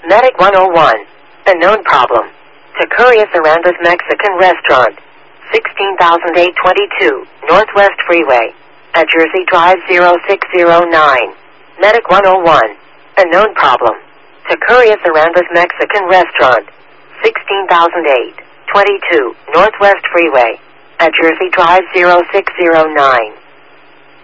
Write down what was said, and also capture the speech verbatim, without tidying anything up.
Medic one oh one. A known problem. Taqueria Sarandas Mexican Restaurant. sixteen thousand eight hundred twenty-two, Northwest Freeway. At Jersey Drive zero six zero nine. Medic one oh one. A known problem. Taqueria Sarandas Mexican Restaurant. sixteen thousand eight hundred twenty-two, Northwest Freeway. At Jersey Drive zero six zero nine.